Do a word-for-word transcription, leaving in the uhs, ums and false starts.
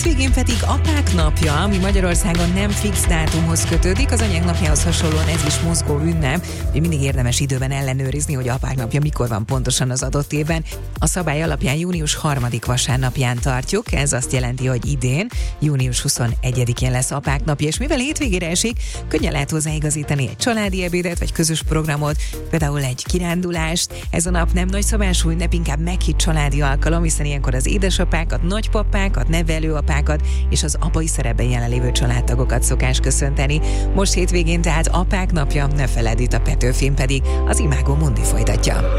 Végén pedig apák napja, ami Magyarországon nem fix dátumhoz kötődik, az anyák napjához hasonlóan ez is mozgó ünnep, hogy mindig érdemes időben ellenőrizni, hogy apák napja mikor van pontosan az adott évben. A szabály alapján június harmadika vasárnapján tartjuk, ez azt jelenti, hogy idén, június huszonegyedikén lesz apák napja, és mivel hétvégére esik, könnyen lehet hozzáigazítani egy családi ebédet, vagy közös programot, például egy kirándulást. Ez a nap nem nagy szabású ünnep, inkább meghitt családi alkalom, hiszen ilyenkor az édesapákat, nagypapákat, nevelőapákat és az apai szerepben jelenlévő családtagokat szokás köszönteni. Most hétvégén tehát apák napja, ne feledd, itt a Petőfin pedig az Imágo Mundi folytatja.